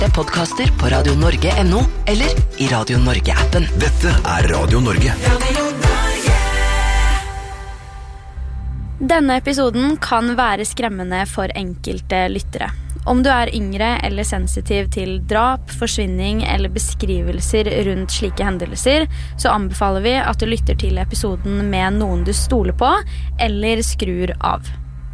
hørte podcaster på Radio Norge.no eller i Radio Norge-appen. Dette Radio Norge. Denne episoden kan være skremmende for enkelte lyttere. Om du yngre eller sensitiv til drap, forsvinning eller beskrivelser rundt slike hendelser, så anbefaler vi at du lytter til episoden med noen du stoler på, eller skrur av.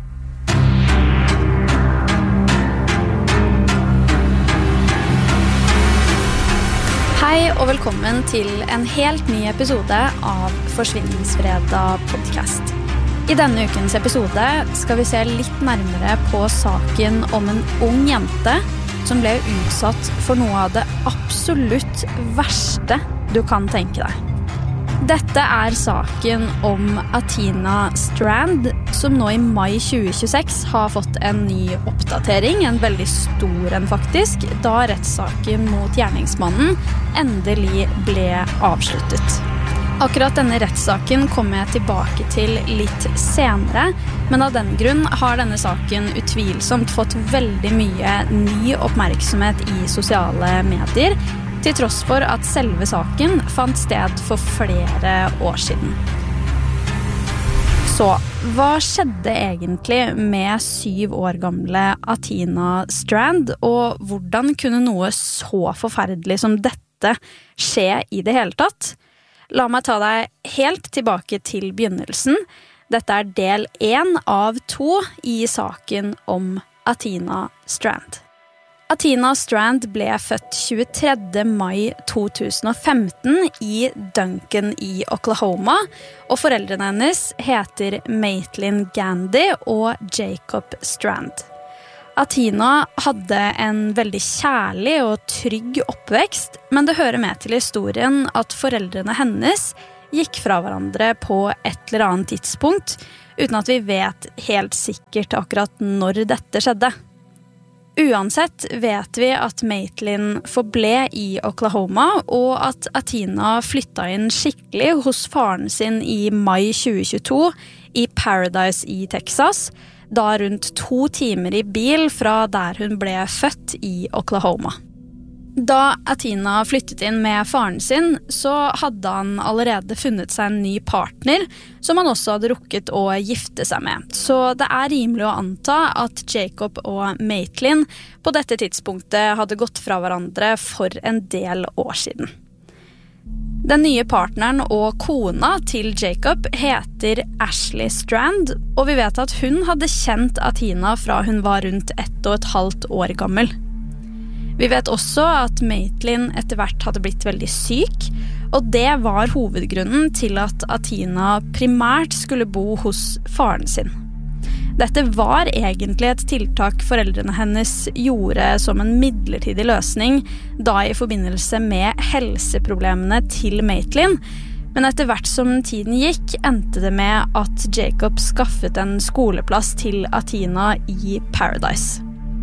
Hei og velkommen til en helt ny episode av Forsvinningsfredag podcast. I denne ukens episode skal vi se litt nærmere på saken om en ung jente som ble utsatt for noe av det absolutt verste du kan tenke deg. Dette saken om Athena Strand, som nå i mai 2026 har fått en ny oppdatering, en veldig stor en faktisk, da rettssaken mot gjerningsmannen endelig ble avsluttet. Akkurat denne rettssaken kommer jeg tilbake til litt senere, men av den grunn har denne saken utvilsomt fått veldig mye ny oppmerksomhet i sosiale medier, til tross for at selve saken fant sted for flere år siden. Så, hva skjedde egentlig med 7 år gamle Athena Strand, og hvordan kunne noe så forferdelig som dette skje i det hele tatt? La meg ta deg helt tilbake til begynnelsen. Dette del 1 av 2 i saken om Athena Strand. Athena Strand ble født 23. mai 2015 i Duncan i Oklahoma, og foreldrene hennes heter Maitland Gandy og Jacob Strand. Athena hadde en veldig kjærlig og trygg oppvekst, men det hører med til historien at foreldrene hennes gikk fra hverandre på et eller annet tidspunkt, uten at vi vet helt sikkert akkurat når dette skjedde. Uansett vet vi at Maitland forble i Oklahoma, og at Athena flyttet inn skikkelig hos faren sin i mai 2022 i Paradise i Texas, da rundt 2 timer i bil fra der hun ble født i Oklahoma. Da Athena flyttet inn med faren sin, så hadde han allerede funnet seg en ny partner, som han også hadde rukket å gifte seg med. Så det rimelig å anta at Jacob og Maitland på dette tidspunktet hadde gått fra hverandre for en del år siden. Den nye partneren og kona til Jacob heter Ashley Strand, og vi vet at hun hadde kjent Athena fra hun var rundt 1,5 år gammel. Vi vet også at Maitland etter hvert hadde blitt veldig syk, og det var hovedgrunnen til at Athena primært skulle bo hos faren sin. Dette var egentlig et tiltak foreldrene hennes gjorde som en midlertidig løsning, da i forbindelse med helseproblemene til Maitland, men etter hvert som tiden gikk, endte det med at Jacob skaffet en skoleplass til Athena i Paradise.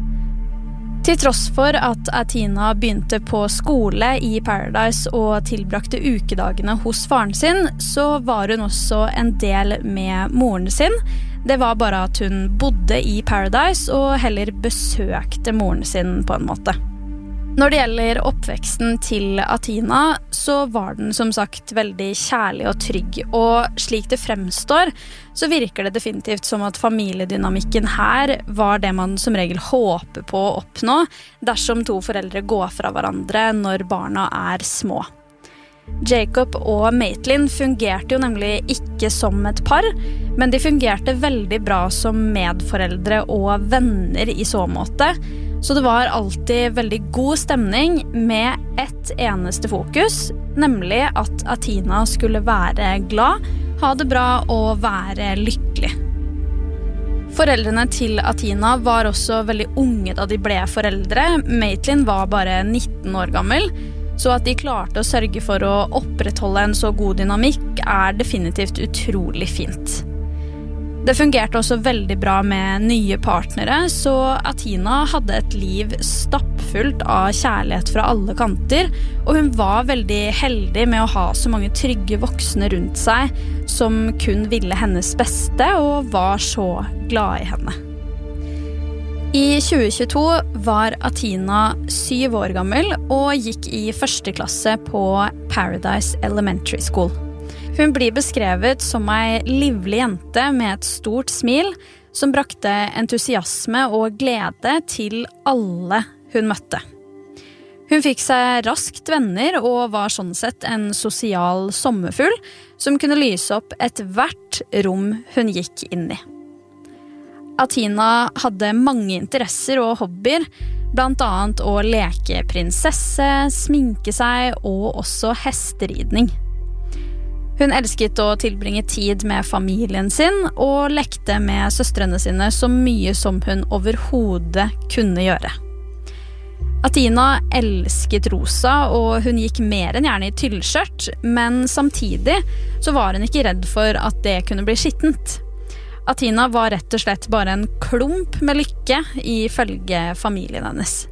Til tross for at Athena begynte på skole i Paradise og tilbrakte ukedagene hos faren sin, så var hun også en del med moren sin. Det var bare at hun bodde i Paradise og heller besøkte moren sin på en måte. Når det gjelder oppveksten til Athena, så var den som sagt veldig kjærlig og trygg, og slik det fremstår, så virker det definitivt som at familiedynamikken her var det man som regel håper på å oppnå dersom 2 foreldre går fra hverandre når barna små. Jacob og Maitland fungerte jo nemlig ikke som et par, men de fungerte veldig bra som medforeldre og venner i så måte, så det var alltid veldig god stemning med ett eneste fokus, nemlig at Athena skulle være glad, ha det bra og være lykkelig. Foreldrene til Athena var også veldig unge da de ble foreldre. Maitland var bare 19 år gammel, så at de klarte å sørge for å opprettholde en så god dynamikk definitivt utrolig fint. Det fungerte også veldig bra med nye partnere, så Athena hadde et liv stappfullt av kjærlighet fra alle kanter, og hun var veldig heldig med å ha så mange trygge voksne rundt seg som kun ville hennes beste og var så glad i henne. I 2022 var Athena 7 år gammel og gikk i første klasse på Paradise Elementary School. Hun blir beskrevet som ei livlig jente med et stort smil som brakte entusiasme og glede til alle hun møtte. Hun fikk seg raskt venner og var sånn sett en sosial sommerfugl som kunne lyse opp et hvert rom hun gikk inn i. Athena hadde mange interesser og hobbyer, blant annet å leke prinsesse, sminke seg og også hesteridning. Hun elsket å tilbringe tid med familien sin og lekte med søstrene sine så mye som hun overhodet kunne gjøre. Athena elsket rosa, og hun gikk mer enn gjerne i tyllskjørt, men samtidig så var hun ikke redd for at det kunne bli skittent. Athena var rett og slett bare en klump med lykke ifølge familien hennes.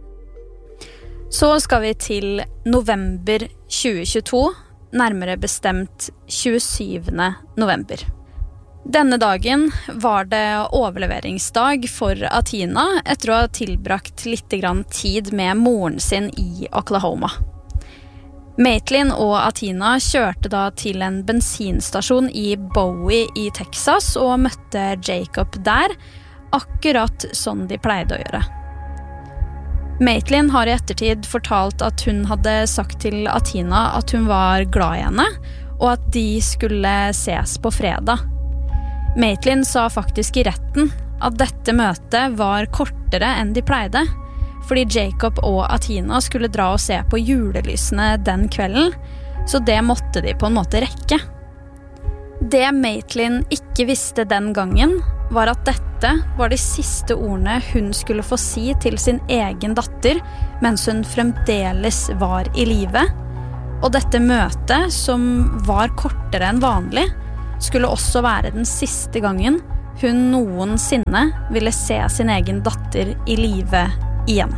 Så skal vi til november 2022, nærmere bestemt 27. november. Denne dagen var det overleveringsdag for Athena etter å ha tilbrakt litt tid med moren sin i Oklahoma. Maitland og Athena kjørte da til en bensinstasjon i Bowie i Texas og møtte Jacob der, akkurat sånn de pleide å gjøre. Maitland har i ettertid fortalt at hun hadde sagt til Athena at hun var glad i henne, og at de skulle ses på fredag. Maitland sa faktisk i retten at dette møtet var kortere enn de pleide, fordi Jacob og Athena skulle dra og se på julelysene den kvelden, så det måtte de på en måte rekke. Det Maitland ikke visste den gangen, var at dette var de siste ordene hun skulle få si til sin egen datter, mens hun fremdeles var i live. Og dette møtet, som var kortere enn vanlig, skulle også være den siste gangen hun noensinne ville se sin egen datter i live igjen.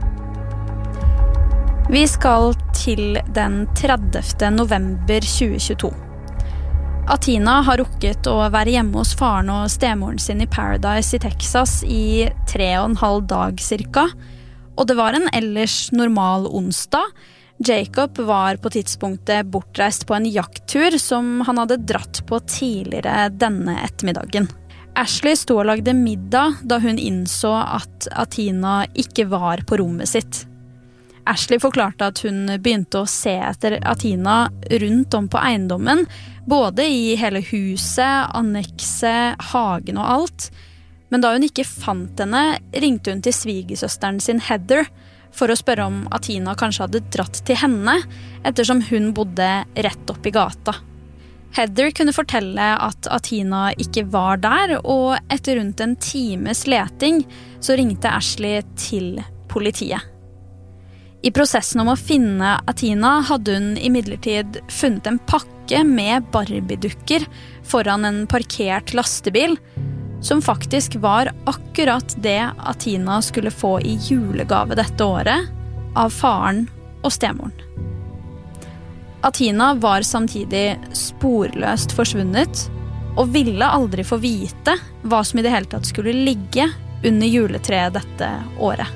Vi skal til den 30. november 2022. Athena har rukket å være hjemme hos faren og stemoren sin i Paradise i Texas i 3,5 dag cirka, og det var en ellers normal onsdag. Jacob var på tidspunktet bortreist på en jakttur som han hadde dratt på tidligere denne ettermiddagen. Ashley sto og lagde middag da hun innså at Athena ikke var på rommet sitt. Ashley forklarte at hun begynte å se etter Athena rundt om på eiendommen, både i hele huset, annekset, hagen og alt. Men da hun ikke fant henne, ringte hun til svigersøsteren sin Heather for å spørre om Athena kanskje hadde dratt til henne, ettersom hun bodde rett opp i gata. Heather kunne fortelle at Athena ikke var der, og etter rundt en times leting så ringte Ashley til politiet. I prosessen om å finne Athena hadde hun imidlertid funnet en pakke med Barbie-dukker foran en parkert lastebil, som faktisk var akkurat det Athena skulle få i julegave dette året av faren og stemoren. Athena var samtidig sporløst forsvunnet og ville aldri få vite hva som i det hele tatt skulle ligge under juletreet dette året.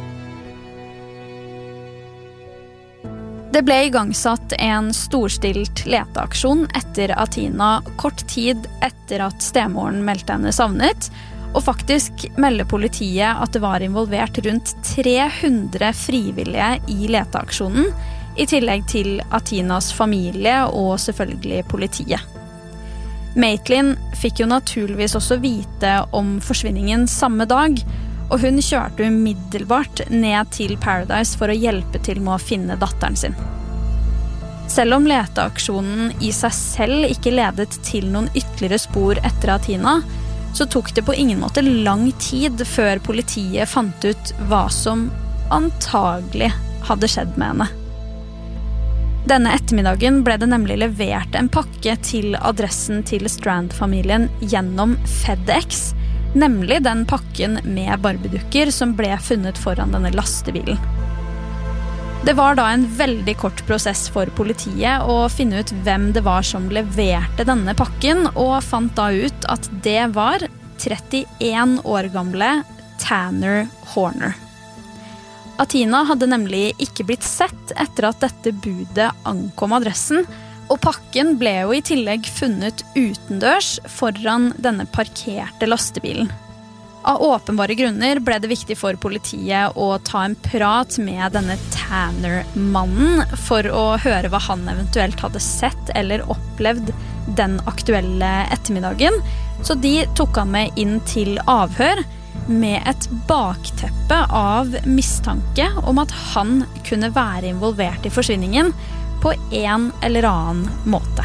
Det ble igangsatt en storstilt leteaksjon etter Athena kort tid etter at stemoren meldte henne savnet, og faktisk melder politiet at det var involvert rundt 300 frivillige i leteaksjonen, i tillegg til Athenas familie og selvfølgelig politiet. Maitland fikk jo naturligvis også vite om forsvinningen samme dag, og hun kjørte umiddelbart ned til Paradise for å hjelpe til med å finne datteren sin. Selv om leteaksjonen i seg selv ikke ledet til noen ytterligere spor etter Athena, så tok det på ingen måte lang tid før politiet fant ut hva som antagelig hadde skjedd med henne. Denne ettermiddagen ble det nemlig levert en pakke til adressen til Strand-familien gjennom FedEx, nemlig den pakken med Barbie-dukker som ble funnet foran denne lastebilen. Det var da en veldig kort prosess for politiet å finne ut hvem det var som leverte denne pakken, og fant da ut at det var 31 år gamle Tanner Horner. Athena hadde nemlig ikke blitt sett etter at dette budet ankom adressen, og pakken ble jo i tillegg funnet utendørs foran denne parkerte lastebilen. Av åpenbare grunner ble det viktig for politiet å ta en prat med denne Tanner-mannen for å høre hva han eventuelt hadde sett eller opplevd den aktuelle ettermiddagen, så de tok han med inn til avhør med et bakteppe av mistanke om at han kunne være involvert i forsvinningen på en eller annen måte.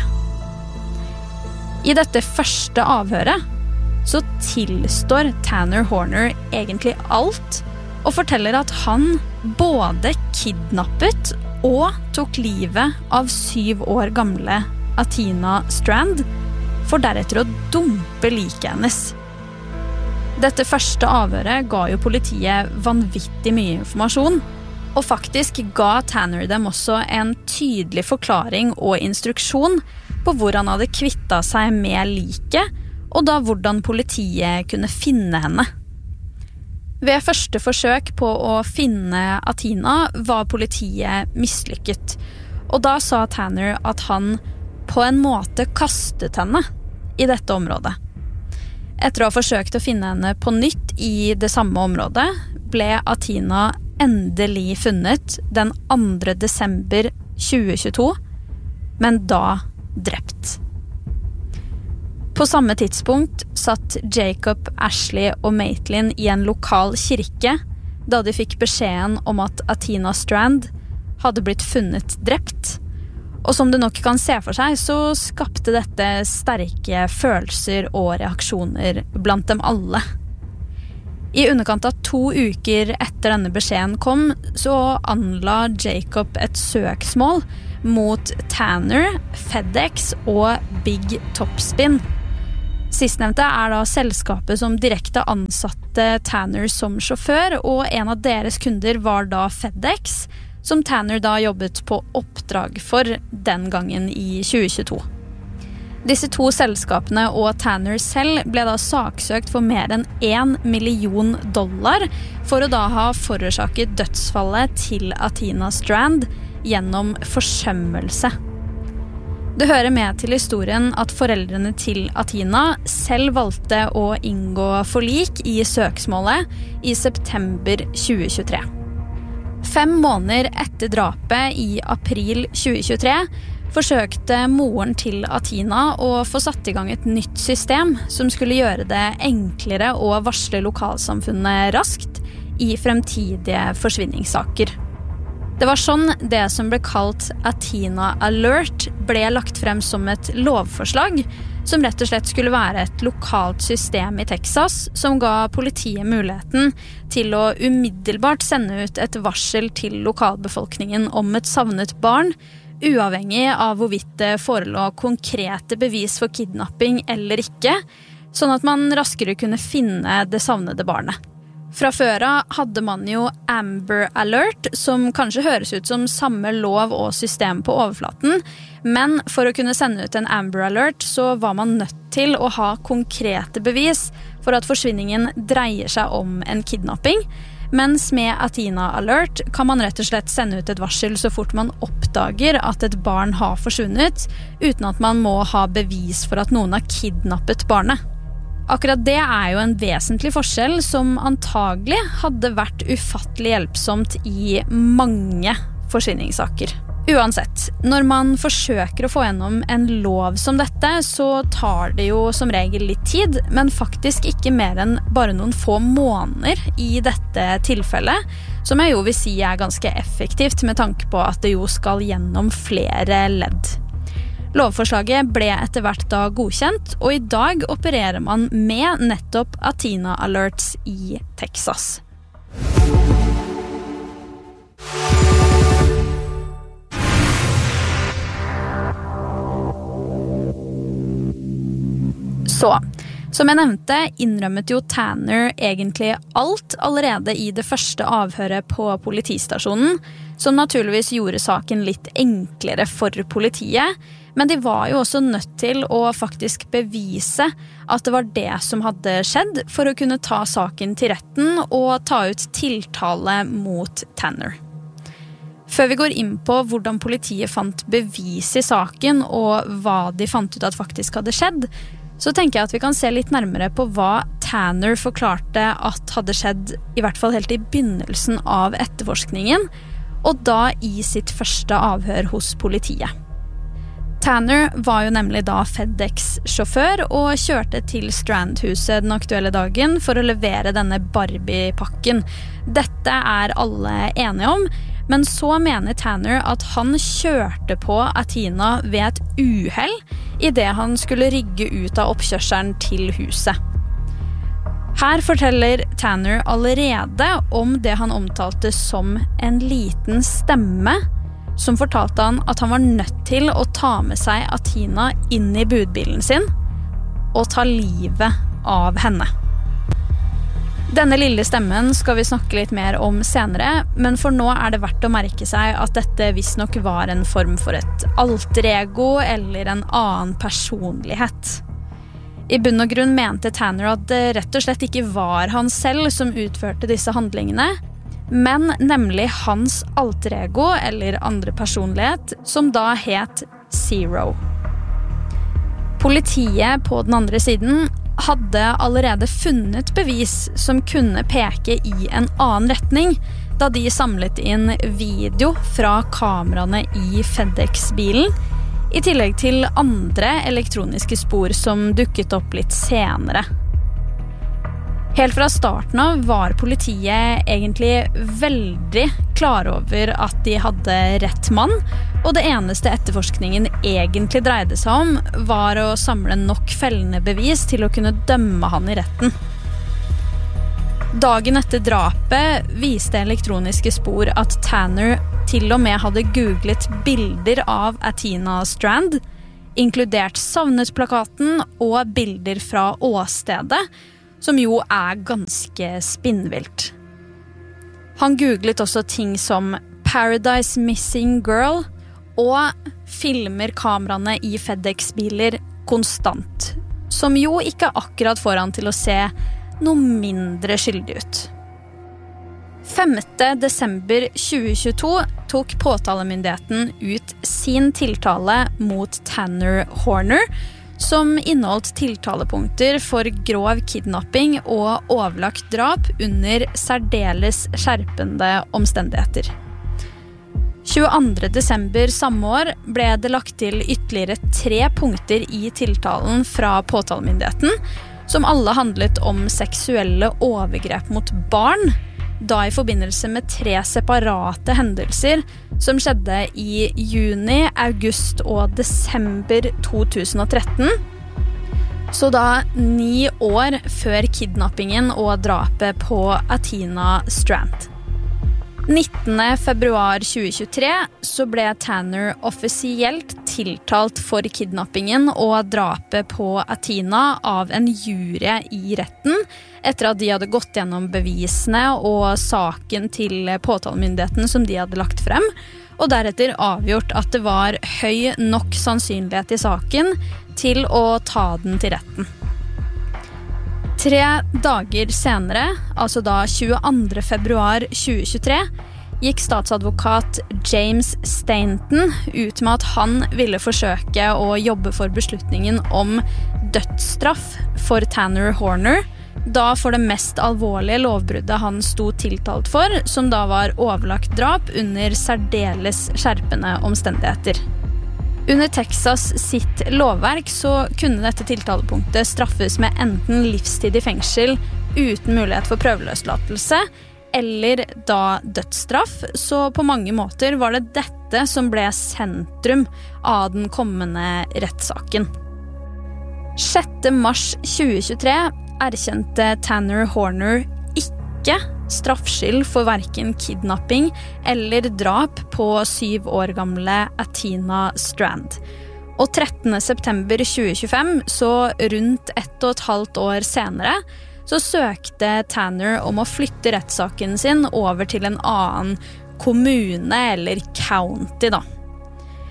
I dette første avhøret så tilstår Tanner Horner egentlig alt og forteller at han både kidnappet og tok livet av 7 år gamle Athena Strand, for deretter å dumpe liket hennes. Dette første avhøret ga jo politiet vanvittig mye informasjon, og faktisk ga Tanner dem også en tydelig forklaring og instruksjon på hvor han hadde kvittet seg med liket, og da hvordan politiet kunne finne henne. Ved første forsøk på å finne Athena var politiet mislykket, og da sa Tanner at han på en måte kastet henne i dette området. Etter å ha forsøkt å finne henne på nytt i det samme området, ble Athena endelig funnet den 2. desember 2022, men da drept. På samme tidspunkt satt Jacob, Ashley og Maitland i en lokal kirke da de fikk beskjeden om at Athena Strand hadde blitt funnet drept. Og som du nok kan se for seg, så skapte dette sterke følelser og reaksjoner blant dem alle. I underkant av 2 uker etter denne beskjeden kom, så anla Jacob et søksmål mot Tanner, FedEx og Big Topspin. Sistnevnte da selskapet som direkte ansatte Tanner som sjåfør, og en av deres kunder var da FedEx, som Tanner da jobbet på oppdrag for den gangen i 2022. Disse 2 selskapene og Tanner selv ble da saksøkt for mer enn $1 million for å da ha forårsaket dødsfallet til Athena Strand gjennom forsømmelse. Det hører med til historien at foreldrene til Athena selv valgte å inngå forlik i søksmålet i september 2023. 5 måneder etter drapet i april 2023 forsøkte moren til Athena å få satt i gang et nytt system som skulle gjøre det enklere å varsle lokalsamfunnet raskt i fremtidige forsvinningssaker. Det var sånn det som ble kalt Athena Alert ble lagt frem som et lovforslag, som rett og slett skulle være et lokalt system i Texas som ga politiet muligheten til å umiddelbart sende ut et varsel til lokalbefolkningen om et savnet barn, uavhengig av hvorvidt det forelå konkrete bevis for kidnapping eller ikke, sånn at man raskere kunne finne det savnede barnet. Fra før av hadde man jo Amber Alert, som kanskje høres ut som samme lov og system på overflaten, men for å kunne sende ut en Amber Alert så var man nødt til å ha konkrete bevis for at forsvinningen dreier seg om en kidnapping, mens med Athena Alert kan man rett og slett sende ut et varsel så fort man oppdager at et barn har forsvunnet, uten at man må ha bevis for at noen har kidnappet barnet. Akkurat det jo en vesentlig forskjell som antagelig hadde vært ufattelig hjelpsomt i mange forsvinningssaker. Uansett, når man forsøker å få gjennom en lov som dette, så tar det jo som regel litt tid, men faktisk ikke mer enn bare noen få måneder i dette tilfellet, som jeg jo vil si ganske effektivt med tanke på at det jo skal gjennom flere ledd. Lovforslaget ble etter hvert da godkjent, og i dag opererer man med nettopp Athena Alerts i Texas. Så, som jeg nevnte, innrømmet jo Tanner egentlig alt allerede i det første avhøret på politistasjonen, som naturligvis gjorde saken litt enklere for politiet, Men de var jo også nødt til å faktisk bevise at det var det som hadde skjedd for å kunne ta saken til retten og ta ut tiltale mot Tanner. Før vi går inn på hvordan politiet fant bevis i saken og hva de fant ut at faktisk hadde skjedd, så tenker jeg at vi kan se litt nærmere på hva Tanner forklarte at hadde skjedd, i hvert fall helt i begynnelsen av etterforskningen, og da i sitt første avhør hos politiet. Tanner var jo nemlig da FedEx-sjåfør og kjørte til Strand-huset den aktuelle dagen for å levere denne Barbie-pakken. Dette er alle enige om, men så mener Tanner at han kjørte på Athena ved et uhell i det han skulle rygge ut av oppkjørselen til huset. Her forteller Tanner allerede om det han omtalte som en liten stemme, som fortalte han at han var nødt til å ta med seg Athena inn i budbilen sin og ta livet av henne. Denne lille stemmen skal vi snakke litt mer om senere, men for nå er det verdt å merke seg at dette visst nok var en form for et alter ego eller en annen personlighet. I bunn og grunn mente Tanner at det rett og slett ikke var han selv som utførte disse handlingene, men nemlig hans alter ego eller andre personlighet, som da het Zero. Politiet på den andre siden hadde allerede funnet bevis som kunne peke i en annen retning, da de samlet inn video fra kameraene i FedEx-bilen, i tillegg til andre elektroniske spor som dukket opp litt senere. Helt fra starten av var politiet egentlig veldig klar over at de hadde rett mann, og det eneste etterforskningen egentlig dreide seg om var å samle nok fellende bevis til å kunne dømme han i retten. Dagen etter drapet viste elektroniske spor at Tanner til og med hadde googlet bilder av Athena Strand, inkludert savnet-plakaten og bilder fra åstedet, som jo er ganske spinnvilt. Han googlet også ting som Paradise Missing Girl og filmer kameraene i FedEx-biler konstant, som jo ikke akkurat får han til å se noe mindre skyldig ut. 5. desember 2022 tok påtalemyndigheten ut sin tiltale mot Tanner Horner, som inneholdt tiltalepunkter for grov kidnapping og overlagt drap under særdeles skjerpende omstendigheter. 22. desember samme år ble det lagt til ytterligere 3 punkter i tiltalen fra påtalemyndigheten, som alle handlet om seksuelle overgrep mot barn, da i forbindelse med 3 separate hendelser som skjedde i juni, august og desember 2013. Så da 9 år før kidnappingen og drapet på Athena Strand. 19. februar 2023 så ble Tanner offisielt tiltalt for kidnappingen og drapet på Athena av en jury i retten, etter at de hadde gått gjennom bevisene og saken til påtalemyndigheten som de hadde lagt frem, og deretter avgjort at det var høy nok sannsynlighet i saken til å ta den til retten. 3 dager senere, altså da 22. februar 2023, gikk statsadvokat James Stainton ut med at han ville forsøke å jobbe for beslutningen om dødsstraff for Tanner Horner, da for det mest alvorlige lovbruddet han sto tiltalt for, som da var overlagt drap under særdeles skjerpende omstendigheter. Under Texas sitt lovverk så kunne dette tiltalepunktet straffes med enten livstid i fengsel uten mulighet for prøveløslatelse, eller da dødsstraff, så på mange måter var det dette som ble sentrum av den kommende rettssaken. 6. mars 2023 erkjente Tanner Horner ikke straffskyld for hverken kidnapping eller drap på 7 år gamle Athena Strand. Og 13. september 2025, så rundt 1,5 år senere, så søkte Tanner om å flytte rettssaken sin over til en annen kommune eller county da.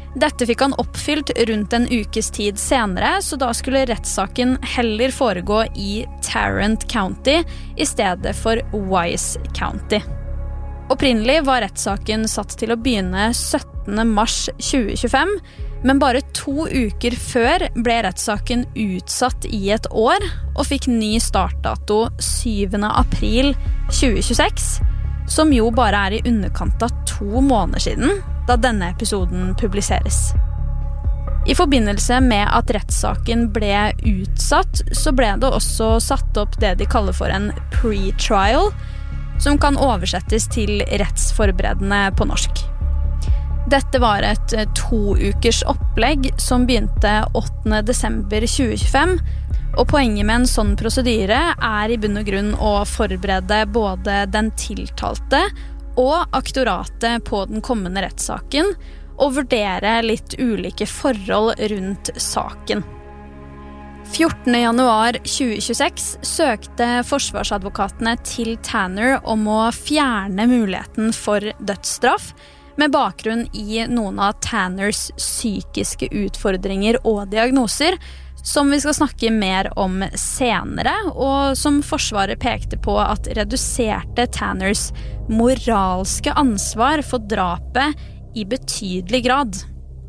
Dette fikk han oppfylt rundt en ukes tid senere, så da skulle rettssaken heller foregå i Tarrant County i stedet for Wise County. Opprinnelig var rettssaken satt til å begynne 17. mars 2025, men bare 2 uker før ble rettssaken utsatt i et år og fikk ny startdato 7. april 2026, som jo bare er i underkant av 2 måneder siden, da denne episoden publiseres. I forbindelse med at rettssaken ble utsatt, så ble det også satt opp det de kaller for en pre-trial, som kan oversettes til rettsforberedende på norsk. Dette var et 2-ukers opplegg som begynte 8. desember 2025, og poenget med en sånn prosedyre er i bunn og grunn å forberede både den tiltalte og aktoratet på den kommende rettssaken, og vurdere litt ulike forhold rundt saken. 14. januar 2026 søkte forsvarsadvokatene til Tanner om å fjerne muligheten for dødsstraff med bakgrunn i noen av Tanners psykiske utfordringer og diagnoser, som vi skal snakke mer om senere, og som forsvaret pekte på at reduserte Tanners moralske ansvar for drapet i betydelig grad.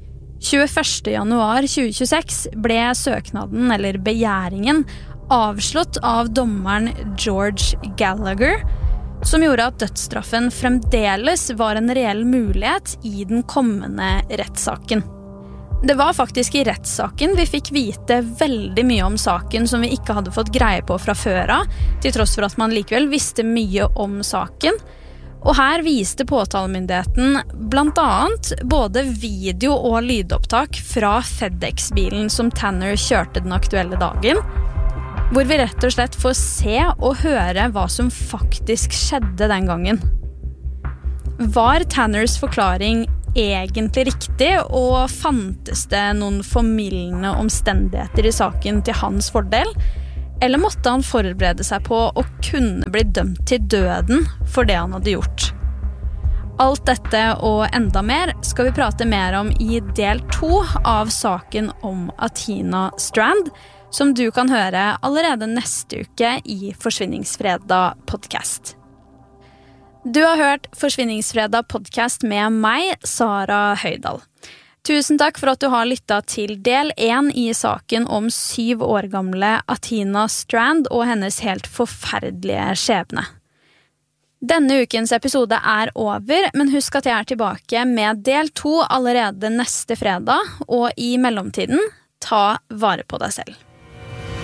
21. januar 2026 ble søknaden, eller begjæringen, avslått av dommeren George Gallagher, som gjorde at dødsstraffen fremdeles var en reell mulighet i den kommende rettssaken. Det var faktisk i rettssaken vi fikk vite veldig mye om saken som vi ikke hadde fått greie på fra før av, til tross for at man likevel visste mye om saken. Og her viste påtalemyndigheten blant annet både video- og lydopptak fra FedEx-bilen som Tanner kjørte den aktuelle dagen, hvor vi rett og slett får se og høre hva som faktisk skjedde den gangen. Var Tanners forklaring egentlig riktig, og fantes det noen formildende omstendigheter i saken til hans fordel? Eller måtte han forberede seg på å kunne bli dømt til døden for det han hadde gjort? Alt dette og enda mer skal vi prate mer om i del 2 av saken om Athena Strand, som du kan høre allerede neste uke i Forsvinningsfredag podcast. Du har hørt Forsvinningsfredag podcast med meg, Sara Høydal. Tusen takk for at du har lyttet til del 1 i saken om 7 år gamle Athena Strand og hennes helt forferdelige skjebne. Denne ukens episode er over, men husk at jeg er tilbake med del 2 allerede neste fredag, og i mellomtiden, ta vare på deg selv.